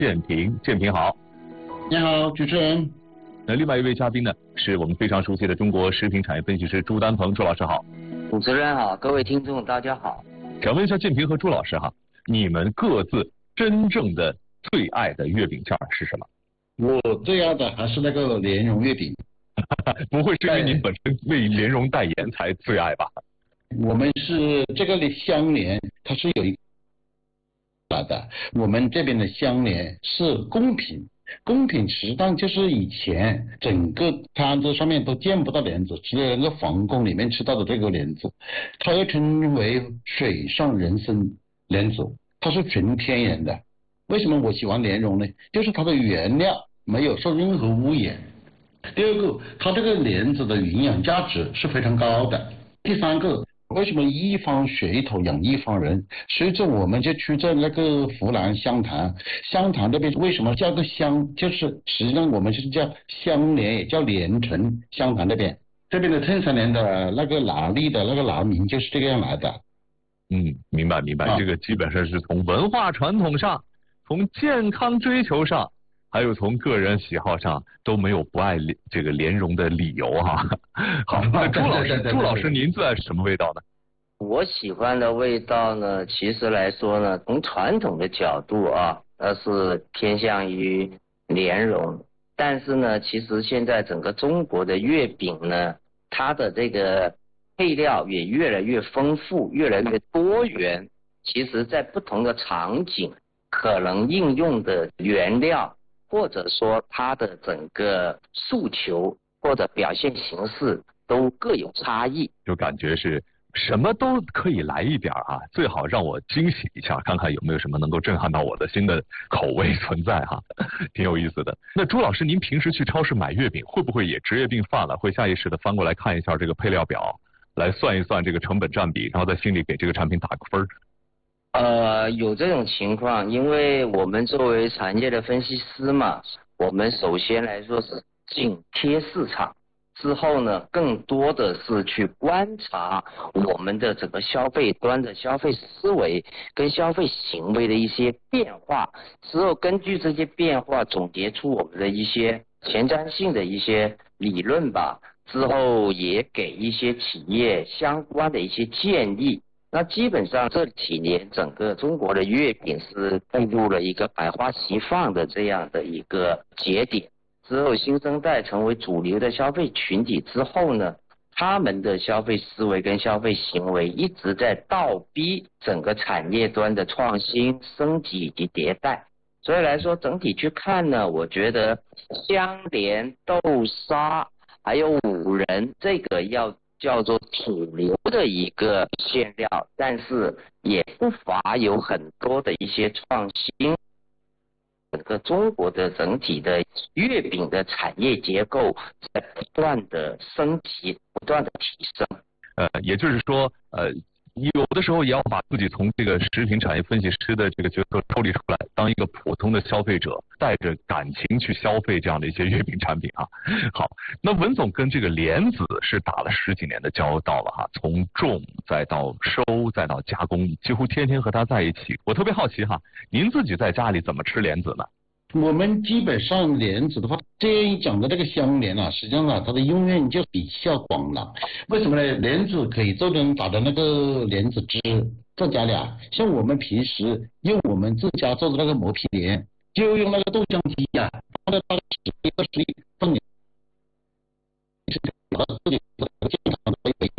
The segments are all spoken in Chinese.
建平，建平好。 你好，主持人。 那另外一位嘉宾呢，是我们非常熟悉的中国食品产业分析师朱丹鹏，朱老师好。 主持人好，各位听众大家好。 想问一下建平和朱老师哈，你们各自真正的最爱的月饼馅是什么？ 我最爱的还是那个莲蓉月饼。 不会是因为您本身为莲蓉代言才最爱吧？ 我们是这个的香莲，它是有一的，我们这边的香莲是贡品。贡品实际上就是以前整个摊子上面都见不到莲子，只有那个皇宫里面吃到的这个莲子，它又称为水上人参莲子，它是纯天然的。为什么我喜欢莲蓉呢？就是它的原料没有受任何污染。第二个，它这个莲子的营养价值是非常高的。第三个，为什么一方水土养一方人？随着我们就去在那个湖南湘潭，湘潭这边为什么叫个湘？就是实际上我们就是叫香莲，也叫莲城。湘潭这边的衬衫莲的那个拿力的那个拿名就是这个样来的。 明白。这个基本上是从文化传统上，从健康追求上，还有从个人喜好上都没有不爱这个莲蓉的理由哈。好，那朱老师您最爱什么味道呢？ 我喜欢的味道呢，其实来说呢，从传统的角度啊，是偏向于莲蓉。但是呢，其实现在整个中国的月饼呢，它的这个配料也越来越丰富，越来越多元。其实在不同的场景，可能应用的原料，或者说它的整个诉求或者表现形式都各有差异， 就感觉是什么都可以来一点啊，最好让我惊喜一下，看看有没有什么能够震撼到我的新的口味存在哈，挺有意思的。那朱老师，您平时去超市买月饼，会不会也职业病犯了，会下意识的翻过来看一下这个配料表，来算一算这个成本占比，然后在心里给这个产品打个分？ 有这种情况，因为我们作为产业的分析师嘛，我们首先来说是紧贴市场，之后呢，更多的是去观察我们的整个消费端的消费思维跟消费行为的一些变化，之后根据这些变化总结出我们的一些前瞻性的一些理论吧，之后也给一些企业相关的一些建议。那基本上这几年整个中国的月饼是步入了一个百花齐放的这样的一个节点，之后新生代成为主流的消费群体之后呢，他们的消费思维跟消费行为一直在倒逼整个产业端的创新、升级以及迭代。所以来说整体去看呢，我觉得香莲、豆沙还有五仁这个要叫做主流的一个馅料，但是也不乏有很多的一些创新。整个中国的整体的月饼的产业结构在不断的升级，不断的提升。 也就是说，有的时候也要把自己从这个食品产业分析师的这个角色抽离出来，当一个普通的消费者，带着感情去消费这样的一些月饼产品啊。好，那文总跟这个莲子是打了10几年的交道了哈，从种再到收再到加工，几乎天天和他在一起。我特别好奇哈，您自己在家里怎么吃莲子呢？ 我们基本上莲子的话，这样一讲的这个香莲啊，实际上啊，它的应用就比较广了。为什么呢？莲子可以做成打的那个莲子汁，在家里啊，像我们平时用我们自家做的那个磨皮莲，就用那个豆浆机啊，放在大概10-20粒放进去，自己健康的莲。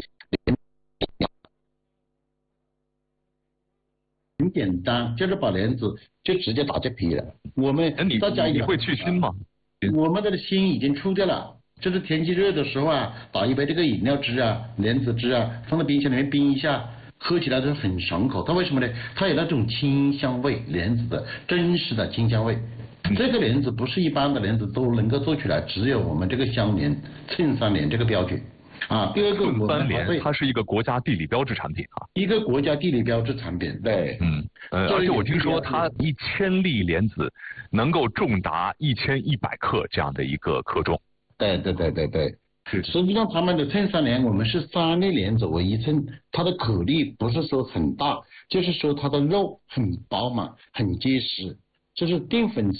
很简单，就是把莲子就直接打这皮了。我们大家你会去腥吗？ 我们的腥已经出掉了，就是天气热的时候啊，打一杯这个饮料汁啊、莲子汁啊，放在冰箱里面冰一下，喝起来都很爽口。它为什么呢？它有那种清香味，莲子的真实的清香味。这个莲子不是一般的莲子都能够做出来，只有我们这个香莲、衬衫莲这个标准。第二个我们莲它是一个国家地理标志产品啊， 一个国家地理标志产品，对， 而且我听说它1000粒莲子能够重达1100克这样的一个克重。 对，实际上他们的衬衫莲我们是3粒莲子为1称，它的颗粒不是说很大，就是说它的肉很饱满、很结实，就是淀粉